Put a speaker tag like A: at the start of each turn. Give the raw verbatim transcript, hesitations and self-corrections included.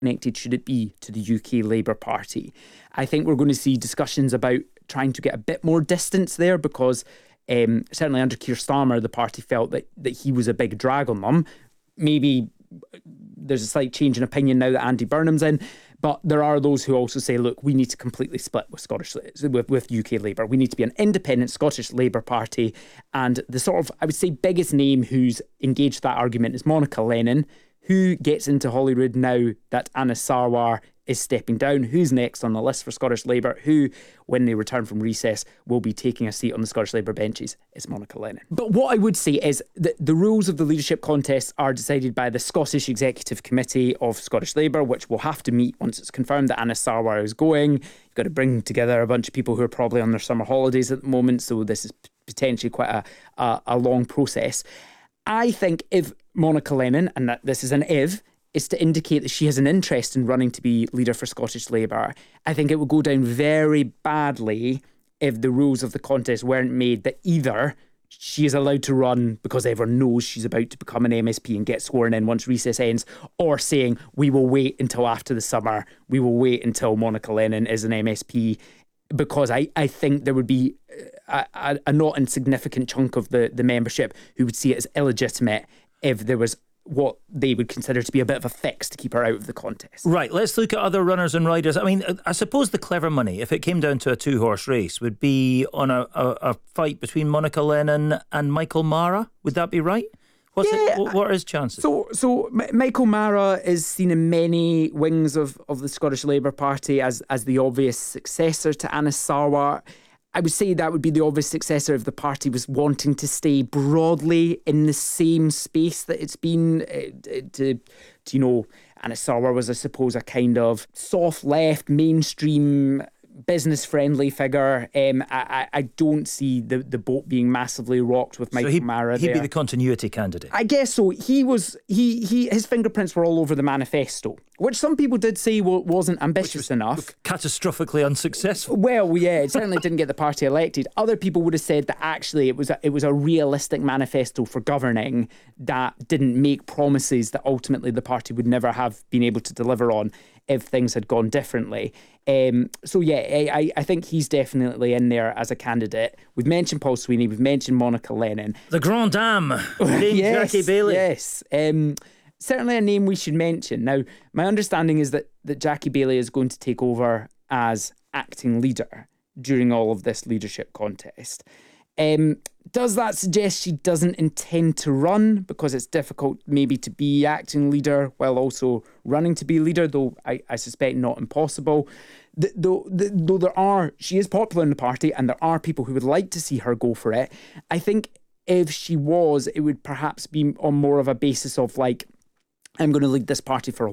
A: connected should it be to the U K Labour Party? I think we're going to see discussions about trying to get a bit more distance there, because um, certainly under Keir Starmer, the party felt that, that he was a big drag on them. Maybe there's a slight change in opinion now that Andy Burnham's in, but there are those who also say, look, we need to completely split with Scottish with, with U K Labour. We need to be an independent Scottish Labour Party. And the sort of, I would say, biggest name who's engaged that argument is Monica Lennon, who gets into Holyrood now that Anas Sarwar is stepping down. Who's next on the list for Scottish Labour? Who, when they return from recess, will be taking a seat on the Scottish Labour benches? It's Monica Lennon. But what I would say is that the rules of the leadership contest are decided by the Scottish Executive Committee of Scottish Labour, which will have to meet once it's confirmed that Anas Sarwar is going. You've got to bring together a bunch of people who are probably on their summer holidays at the moment, so this is potentially quite a, a, a long process. I think if Monica Lennon, and that this is an if, is to indicate that she has an interest in running to be leader for Scottish Labour, I think it would go down very badly if the rules of the contest weren't made that either she is allowed to run because everyone knows she's about to become an M S P and get sworn in once recess ends, or saying we will wait until after the summer, we will wait until Monica Lennon is an M S P, because I, I think there would be a, a, a not insignificant chunk of the, the membership who would see it as illegitimate if there was what they would consider to be a bit of a fix to keep her out of the contest.
B: Right, let's look at other runners and riders. I mean, I suppose the clever money, if it came down to a two-horse race, would be on a, a, a fight between Monica Lennon and Michael Mara. Would that be right? What's
A: yeah,
B: it, what, what are his chances?
A: So, so M- Michael Mara is seen in many wings of, of the Scottish Labour Party as, as the obvious successor to Anas Sarwar. I would say that would be the obvious successor if the party was wanting to stay broadly in the same space that it's been uh, to, to, you know, Anas Sarwar was, I suppose, a kind of soft left, mainstream, business-friendly figure. Um, I, I don't see the, the boat being massively rocked with Michael
B: so he,
A: Mara
B: he'd
A: there.
B: be the continuity candidate.
A: I guess so. He was he he his fingerprints were all over the manifesto, which some people did say wasn't ambitious
B: was
A: enough.
B: Catastrophically unsuccessful.
A: Well, yeah, it certainly didn't get the party elected. Other people would have said that actually it was a, it was a realistic manifesto for governing that didn't make promises that ultimately the party would never have been able to deliver on if things had gone differently. Um, so yeah, I, I think he's definitely in there as a candidate. We've mentioned Paul Sweeney, we've mentioned Monica Lennon.
B: The Grand Dame, named
A: yes,
B: Jackie Baillie.
A: Yes, um, certainly a name we should mention. Now, my understanding is that, that Jackie Baillie is going to take over as acting leader during all of this leadership contest. Um, does that suggest she doesn't intend to run because it's difficult maybe to be acting leader while also running to be leader, though I, I suspect not impossible. The, though, the, though there are, she is popular in the party and there are people who would like to see her go for it. I think if she was, it would perhaps be on more of a basis of like, I'm going to lead this party for a